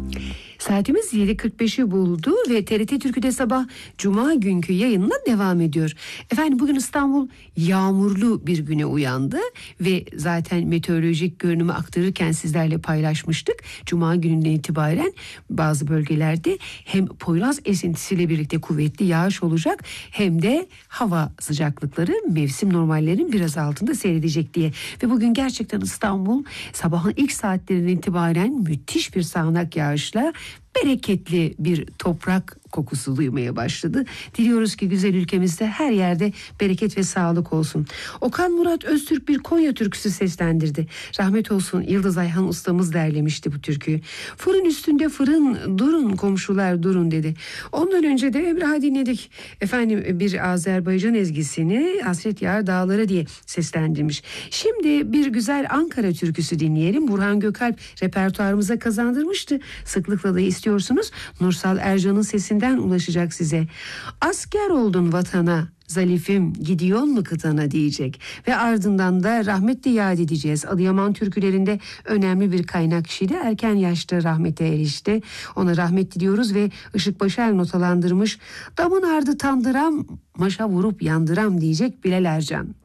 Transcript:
Saatimiz 7.45'i buldu ve TRT Türkü'de sabah Cuma günkü yayınına devam ediyor. Efendim bugün İstanbul yağmurlu bir güne uyandı ve zaten meteorolojik görünümü aktarırken sizlerle paylaşmıştık. Cuma gününden itibaren bazı bölgelerde hem Poyraz esintisiyle birlikte kuvvetli yağış olacak hem de hava sıcaklıkları mevsim normallerinin biraz altında seyredecek diye. Ve bugün gerçekten İstanbul sabahın ilk saatlerinden itibaren müthiş bir sağanak yağışla bereketli bir toprak kokusu duymaya başladı. Diliyoruz ki güzel ülkemizde her yerde bereket ve sağlık olsun. Okan Murat Öztürk bir Konya türküsü seslendirdi. Rahmet olsun Yıldız Ayhan ustamız derlemişti bu türküyü. Fırın üstünde fırın durun komşular durun dedi. Ondan önce de Emrah'ı dinledik. Efendim bir Azerbaycan ezgisini Hasret Yar Dağları diye seslendirmiş. Şimdi bir güzel Ankara türküsü dinleyelim. Burhan Gökalp repertuarımıza kazandırmıştı. Sıklıkla da istiyorsunuz. Nursal Ercan'ın sesinden ulaşacak size. Asker oldun vatana, zalifim gidiyor mu kıtana diyecek. Ve ardından da rahmetli yad edeceğiz. Adıyaman türkülerinde önemli bir kaynak kişiydi. Erken yaşta rahmete erişti. Ona rahmet diliyoruz ve Işık Başar notalandırmış. Damın ardı tandıram, maşa vurup yandıram diyecek Bilal Ercan.